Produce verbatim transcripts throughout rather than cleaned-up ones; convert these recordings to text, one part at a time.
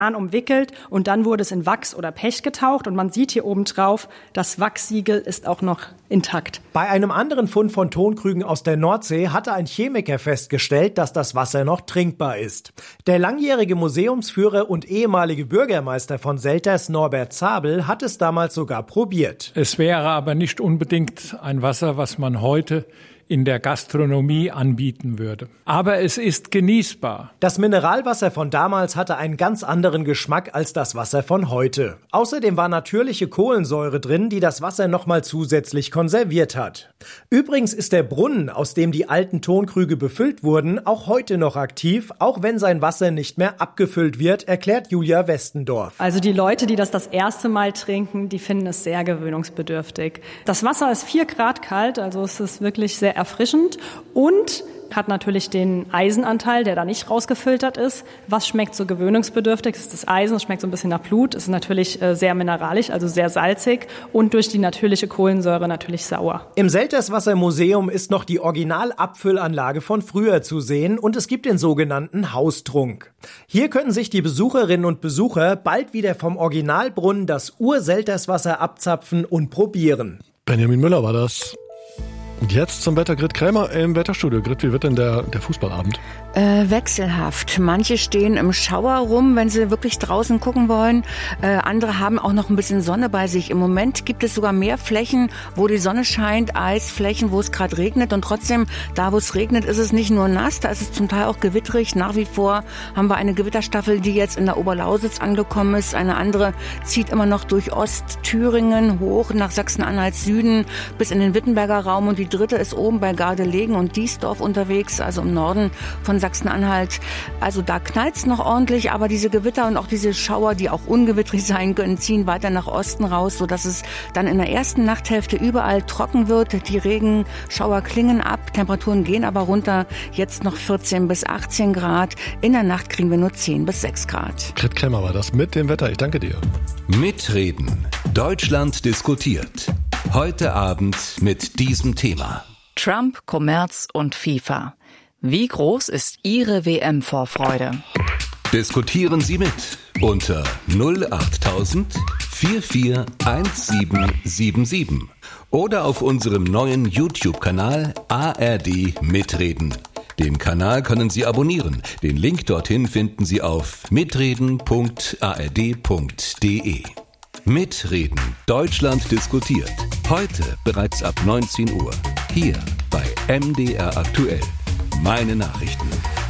umwickelt und dann wurde es in Wachs oder Pech getaucht und man sieht hier oben drauf, das Wachssiegel ist auch noch intakt. Bei einem anderen Fund von Tonkrügen aus der Nordsee hatte ein Chemiker festgestellt, dass das Wasser noch trinkbar ist. Der langjährige Museumsführer und ehemalige Bürgermeister von Selters, Norbert Zabel, hat es damals sogar probiert. Es wäre aber nicht unbedingt ein Wasser, was man heute in der Gastronomie anbieten würde. Aber es ist genießbar. Das Mineralwasser von damals hatte einen ganz anderen Geschmack als das Wasser von heute. Außerdem war natürliche Kohlensäure drin, die das Wasser nochmal zusätzlich konserviert hat. Übrigens ist der Brunnen, aus dem die alten Tonkrüge befüllt wurden, auch heute noch aktiv, auch wenn sein Wasser nicht mehr abgefüllt wird, erklärt Julia Westendorf. Also die Leute, die das das erste Mal trinken, die finden es sehr gewöhnungsbedürftig. Das Wasser ist vier Grad kalt, also es ist wirklich sehr erfrischend und hat natürlich den Eisenanteil, der da nicht rausgefiltert ist. Was schmeckt so gewöhnungsbedürftig? Das ist das Eisen, es schmeckt so ein bisschen nach Blut, es ist natürlich äh, sehr mineralisch, also sehr salzig und durch die natürliche Kohlensäure natürlich sauer. Im Selterswasser-Museum ist noch die Originalabfüllanlage von früher zu sehen und es gibt den sogenannten Haustrunk. Hier können sich die Besucherinnen und Besucher bald wieder vom Originalbrunnen das Ur-Selterswasser abzapfen und probieren. Benjamin Müller war das. Und jetzt zum Wetter. Grit Krämer im Wetterstudio. Grit, wie wird denn der, der Fußballabend? Äh, wechselhaft. Manche stehen im Schauer rum, wenn sie wirklich draußen gucken wollen. Äh, andere haben auch noch ein bisschen Sonne bei sich. Im Moment gibt es sogar mehr Flächen, wo die Sonne scheint, als Flächen, wo es gerade regnet. Und trotzdem, da wo es regnet, ist es nicht nur nass, da ist es zum Teil auch gewitterig. Nach wie vor haben wir eine Gewitterstaffel, die jetzt in der Oberlausitz angekommen ist. Eine andere zieht immer noch durch Ostthüringen hoch nach Sachsen-Anhalt Süden bis in den Wittenberger Raum. Und die dritte ist oben bei Gardelegen und Diesdorf unterwegs, also im Norden von Sachsen-Anhalt. Also da knallt's noch ordentlich, aber diese Gewitter und auch diese Schauer, die auch ungewittrig sein können, ziehen weiter nach Osten raus, sodass es dann in der ersten Nachthälfte überall trocken wird. Die Regenschauer klingen ab, Temperaturen gehen aber runter. Jetzt noch vierzehn bis achtzehn Grad. In der Nacht kriegen wir nur zehn bis sechs Grad. Grit Krämer war das mit dem Wetter. Ich danke dir. Mitreden. Deutschland diskutiert. Heute Abend mit diesem Thema. Trump, Kommerz und FIFA. Wie groß ist Ihre W M-Vorfreude? Diskutieren Sie mit unter null achttausend vier vier eins sieben sieben sieben oder auf unserem neuen YouTube-Kanal A R D Mitreden. Den Kanal können Sie abonnieren. Den Link dorthin finden Sie auf mitreden punkt a r d punkt d e. Mitreden. Deutschland diskutiert. Heute bereits ab neunzehn Uhr. Hier bei M D R aktuell. Meine Nachrichten.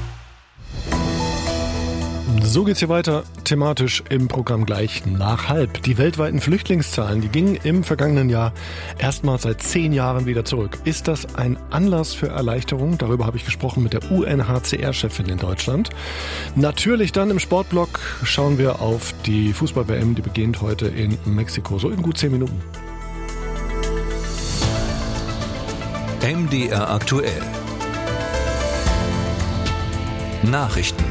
So geht's hier weiter, thematisch im Programm gleich nach halb. Die weltweiten Flüchtlingszahlen, die gingen im vergangenen Jahr erstmals seit zehn Jahren wieder zurück. Ist das ein Anlass für Erleichterung? Darüber habe ich gesprochen mit der U N H C R-Chefin in Deutschland. Natürlich dann im Sportblock schauen wir auf die Fußball-W M, die beginnt heute in Mexiko. So in gut zehn Minuten. M D R aktuell. Nachrichten.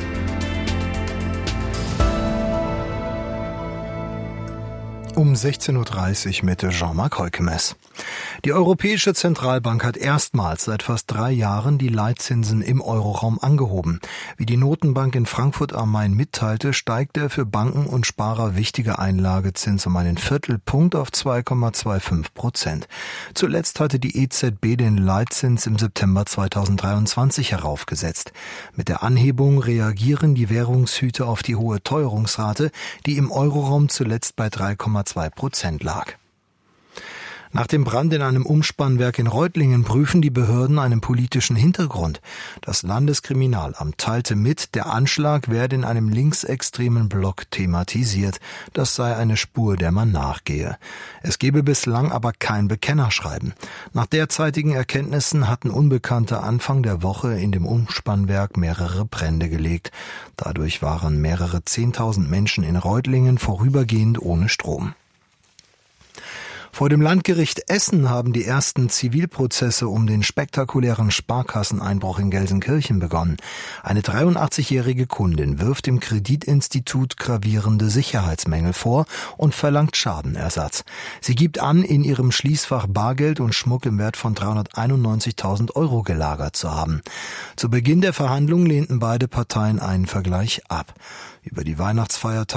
Um sechzehn Uhr dreißig mit Jean-Marc Heukemes. Die Europäische Zentralbank hat erstmals seit fast drei Jahren die Leitzinsen im Euroraum angehoben. Wie die Notenbank in Frankfurt am Main mitteilte, steigt der für Banken und Sparer wichtige Einlagezins um einen Viertelpunkt auf zwei Komma fünfundzwanzig Prozent. Zuletzt hatte die E Z B den Leitzins im September zweitausenddreiundzwanzig heraufgesetzt. Mit der Anhebung reagieren die Währungshüter auf die hohe Teuerungsrate, die im Euroraum zuletzt bei drei Komma zwei Prozent lag. Nach dem Brand in einem Umspannwerk in Reutlingen prüfen die Behörden einen politischen Hintergrund. Das Landeskriminalamt teilte mit, der Anschlag werde in einem linksextremen Blog thematisiert. Das sei eine Spur, der man nachgehe. Es gebe bislang aber kein Bekennerschreiben. Nach derzeitigen Erkenntnissen hatten Unbekannte Anfang der Woche in dem Umspannwerk mehrere Brände gelegt. Dadurch waren mehrere zehntausend Menschen in Reutlingen vorübergehend ohne Strom. Vor dem Landgericht Essen haben die ersten Zivilprozesse um den spektakulären Sparkasseneinbruch in Gelsenkirchen begonnen. Eine dreiundachtzigjährige Kundin wirft dem Kreditinstitut gravierende Sicherheitsmängel vor und verlangt Schadenersatz. Sie gibt an, in ihrem Schließfach Bargeld und Schmuck im Wert von dreihunderteinundneunzigtausend Euro gelagert zu haben. Zu Beginn der Verhandlungen lehnten beide Parteien einen Vergleich ab. Über die Weihnachtsfeiertage